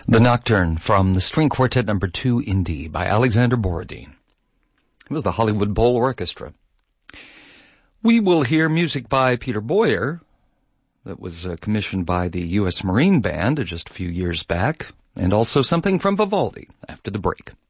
The Nocturne from the String Quartet No. 2 in D by Alexander Borodin. It was the Hollywood Bowl Orchestra. We will hear music by Peter Boyer that was commissioned by the U.S. Marine Band just a few years back, and also something from Vivaldi after the break.